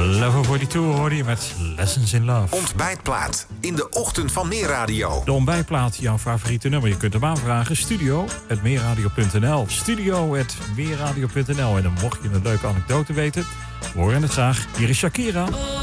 Level 42 hoorde je met Lessons in Love. Ontbijtplaat in de ochtend van Meerradio. De ontbijtplaat, jouw favoriete nummer. Je kunt hem aanvragen. Studio@meerradio.nl. Studio@meerradio.nl. En dan mocht je een leuke anekdote weten, we horen het graag. Hier is Shakira.